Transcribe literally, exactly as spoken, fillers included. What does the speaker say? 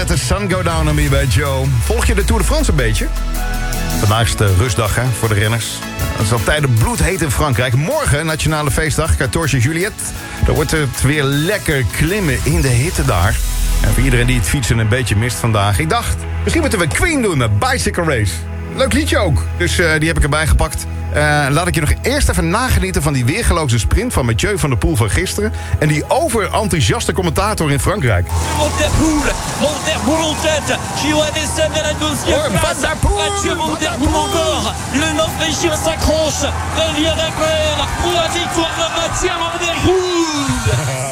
Let the sun go down on me bij Joe. Volg je de Tour de France een beetje? Vandaag is de rustdag hè, voor de renners. Het is al tijden bloedheet in Frankrijk. Morgen, nationale feestdag, quatorze Juillet. Dan wordt het weer lekker klimmen in de hitte daar. En voor iedereen die het fietsen een beetje mist vandaag. Ik dacht, misschien moeten we Queen doen met Bicycle Race. Leuk liedje ook. Dus uh, die heb ik erbij gepakt. Uh, laat ik je nog eerst even nagenieten van die weergeloze sprint van Mathieu van der Poel van gisteren. En die overenthousiaste commentator in Frankrijk. Van der Poel, Van der Poel en tête. Johannessen naar de douzième place. Van der Poel, Mathieu Van der Poel encore. Le Norvégien s'accroche. Revient derrière pour la victoire de Mathieu Van der Poel.